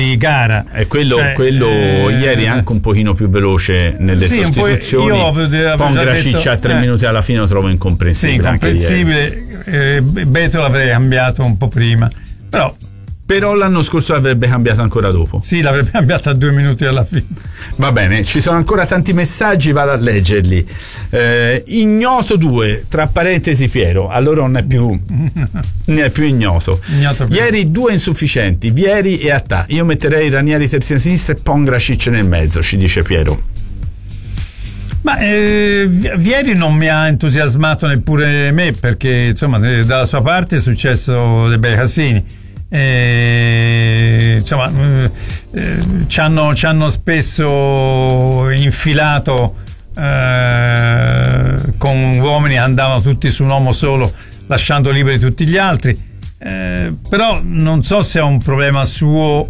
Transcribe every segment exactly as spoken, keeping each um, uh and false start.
di gara. E quello, cioè, quello eh, ieri anche un pochino più veloce nelle sì, sostituzioni. Io avevo Pongracic a tre eh, minuti alla fine lo trovo incomprensibile. Sì, incomprensibile. Eh, Beto l'avrei cambiato un po' prima, però Però l'anno scorso l'avrebbe cambiato ancora dopo. Sì, l'avrebbe cambiato a due minuti alla fine. Va bene, ci sono ancora tanti messaggi, vado a leggerli. Eh, ignoto due, tra parentesi Piero, allora non è più ne è più ignoto. ignoto Ieri due insufficienti, Vieri e Attà. Io metterei Ranieri terzina sinistra e Pongracic nel mezzo, ci dice Piero. Ma eh, Vieri non mi ha entusiasmato neppure me, perché insomma dalla sua parte è successo dei bei casini. Eh, insomma eh, ci hanno, ci hanno spesso infilato eh, con uomini che andavano tutti su un uomo solo, lasciando liberi tutti gli altri, eh, però non so se è un problema suo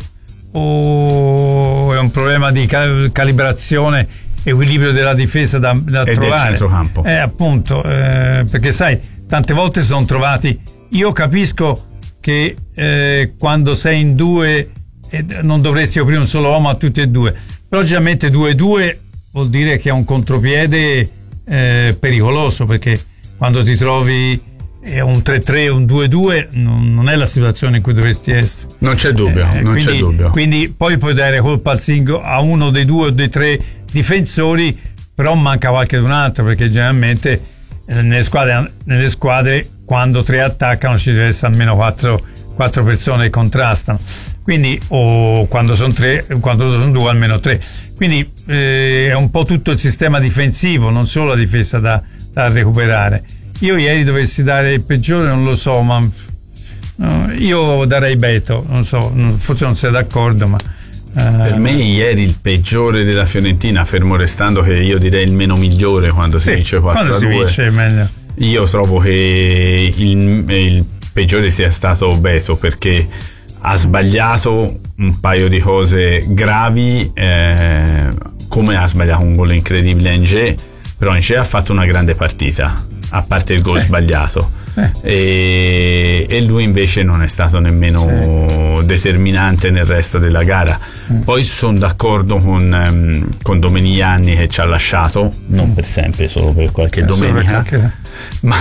o è un problema di cal- calibrazione, equilibrio della difesa da, da e trovare del centrocampo. Eh, appunto, eh, perché sai, tante volte si sono trovati, io capisco che eh, quando sei in due eh, non dovresti aprire un solo uomo a tutti e due, però logicamente due due vuol dire che è un contropiede eh, pericoloso, perché quando ti trovi eh, un tre tre un due due non, non è la situazione in cui dovresti essere. Non c'è dubbio, eh, non quindi, c'è dubbio. Quindi poi puoi dare colpa al singolo, a uno dei due o dei tre difensori, però manca qualche un altro, perché generalmente eh, nelle squadre, nelle squadre quando tre attaccano ci deve essere almeno quattro, quattro persone che contrastano, quindi o quando sono tre, quando sono due almeno tre, quindi eh, è un po' tutto il sistema difensivo, non solo la difesa da, da recuperare. Io ieri dovessi dare il peggiore non lo so, ma no, io darei Beto, non so, forse non sei d'accordo, ma per me ieri il peggiore della Fiorentina, fermo restando che io direi il meno migliore quando si sì, vince quattro a due, quando si vince è meglio. Io trovo che il, il peggiore sia stato Beto, perché ha sbagliato un paio di cose gravi, eh, come ha sbagliato un gol incredibile a Angers, però Angers ha fatto una grande partita, a parte il gol sì. sbagliato sì. E, e lui invece non è stato nemmeno sì. determinante nel resto della gara. mm. Poi sono d'accordo con, um, con Domeniani, che ci ha lasciato non per sempre, solo per qualche sì, domenica, per ma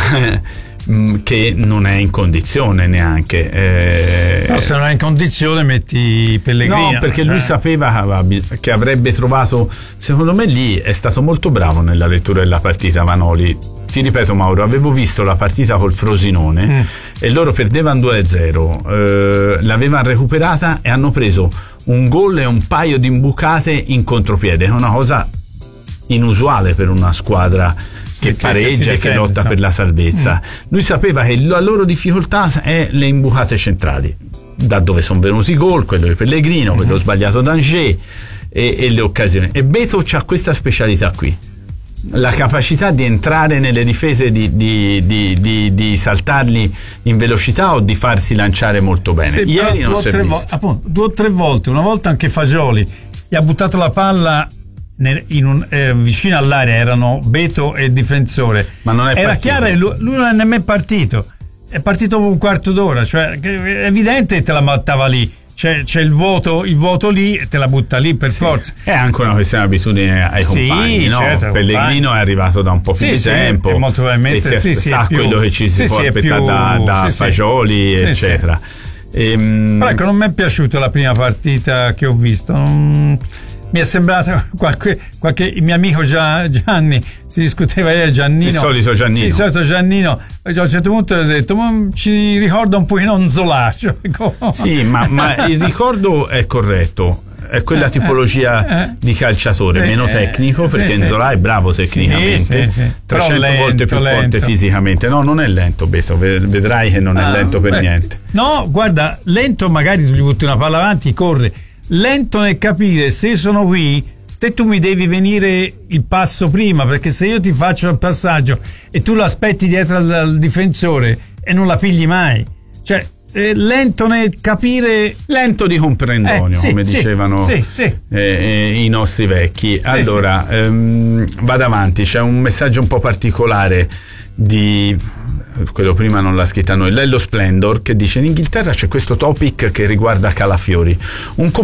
che non è in condizione neanche. Eh, no, se non è in condizione metti Pellegrino. No, perché cioè. lui sapeva che avrebbe trovato, secondo me lì è stato molto bravo nella lettura della partita Vanoli. Ti ripeto Mauro, avevo visto la partita col Frosinone mm. e loro perdevano due a zero, eh, l'avevano recuperata e hanno preso un gol e un paio di imbucate in contropiede, è una cosa inusuale per una squadra che pareggia e che lotta per la salvezza. mm. Lui sapeva che la loro difficoltà è le imbucate centrali, da dove sono venuti i gol, quello di Pellegrino, mm. quello sbagliato d'Angers e, e le occasioni, e Beto c'ha questa specialità qui, la capacità di entrare nelle difese, di, di, di, di, di saltarli in velocità o di farsi lanciare molto bene. Sì, ieri non si è visto. Appunto, due o tre volte, una volta anche Fagioli gli ha buttato la palla in un, eh, vicino all'area, erano Beto e il difensore, ma non è era partito. Chiaro, lui, lui non è nemmeno partito, è partito un quarto d'ora, cioè è evidente che te la mattava lì, c'è, c'è il vuoto il vuoto lì e te la butta lì per sì. forza. È anche una questione di abitudine ai sì, compagni, no? Certo, Pellegrino compagni. È arrivato da un po' più sì, di sì, tempo, molto probabilmente e si sì, sa sì, quello più, che ci si sì, può sì, aspettare più, da, da sì, Fagioli sì, eccetera sì. Ehm... Però ecco, non mi è piaciuta la prima partita che ho visto, non... mi è sembrato qualche, qualche il mio amico Gianni si discuteva ieri, Giannino, il solito Giannino, sì, il solito Giannino, a un certo punto ho detto ma ci ricorda un pochino Zola, cioè, sì, ma, ma il ricordo è corretto, è quella tipologia eh, eh, di calciatore, eh, meno tecnico, perché sì, Nzola sì. è bravo tecnicamente, sì, sì, sì. trecento lento, volte più lento. forte fisicamente. No, non è lento Beto, vedrai che non è ah, lento per beh, niente. No, guarda, lento magari tu gli butti una palla avanti, corre, lento nel capire se sono qui, te tu mi devi venire il passo prima, perché se io ti faccio il passaggio e tu lo aspetti dietro al, al difensore e non la pigli mai, cioè eh, lento nel capire, lento di comprendonio, eh, sì, come sì, dicevano sì, sì. Eh, eh, i nostri vecchi. Sì, allora sì. Ehm, vado avanti, c'è un messaggio un po' particolare di quello prima non l'ha scritta noi, Lello Splendor, che dice: in Inghilterra c'è questo topic che riguarda Calafiori, un